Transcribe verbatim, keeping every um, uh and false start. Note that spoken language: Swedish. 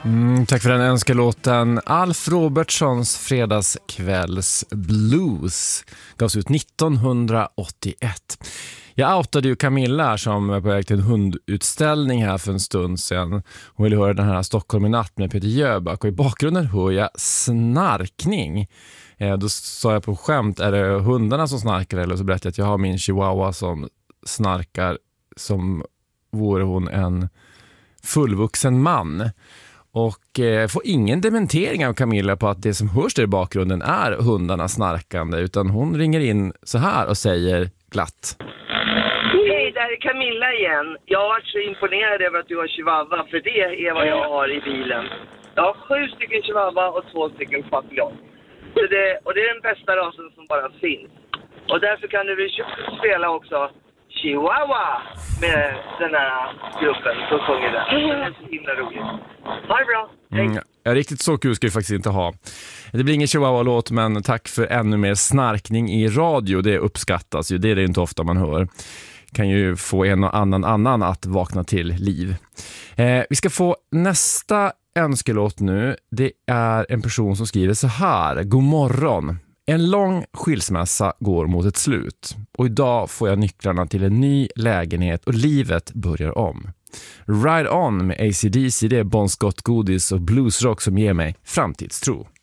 Mm, tack för den önskelåten. Alf Robertsons fredagskvälls blues gavs ut nittonhundraåttioett. Jag outade ju Camilla som är på väg till en hundutställning här för en stund sedan. Hon ville höra den här Stockholm i natt med Peter Jöback, och i bakgrunden hör jag snarkning. Eh, då sa jag på skämt, är det hundarna som snarkar, eller så berättade jag att jag har min chihuahua som snarkar som vore hon en fullvuxen man. Och eh, får ingen dementering av Camilla på att det som hörs där i bakgrunden är hundarna snarkande, utan hon ringer in så här och säger glatt: Hej, där är Camilla igen. Jag har varit så imponerad över att du har chihuahua, för det är vad jag har i bilen. Jag har sju stycken chihuahua och två stycken papillon. Så det, och det är den bästa rasen som bara finns. Och därför kan du spela också Chihuahua med den här gruppen som sjunger där. Det är så himla roligt. Ha det bra. Hej. Mm, ja, riktigt så kul ska vi faktiskt inte ha. Det blir ingen Chihuahua-låt, men tack för ännu mer snarkning i radio. Det uppskattas ju, det är det inte ofta man hör. Kan ju få en och annan annan att vakna till liv. Eh, vi ska få nästa önskelåt nu. Det är en person som skriver så här: God morgon. En lång skilsmässa går mot ett slut, och idag får jag nycklarna till en ny lägenhet och livet börjar om. Ride On med A C D C, det är Bon Scott godis och bluesrock som ger mig framtidstro.